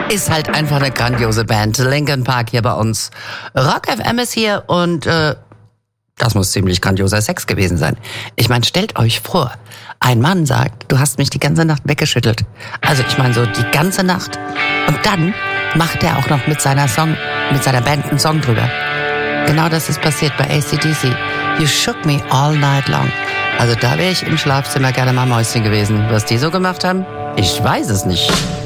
ist halt einfach eine grandiose Band. Linkin Park hier bei uns. Rock FM ist hier und das muss ziemlich grandioser Sex gewesen sein. Ich meine, stellt euch vor, ein Mann sagt, du hast mich die ganze Nacht weggeschüttelt. Also ich meine so die ganze Nacht. Und dann macht er auch noch mit seiner Band einen Song drüber. Genau das ist passiert bei AC/DC. You shook me all night long. Also da wäre ich im Schlafzimmer gerne mal Mäuschen gewesen. Was die so gemacht haben, ich weiß es nicht.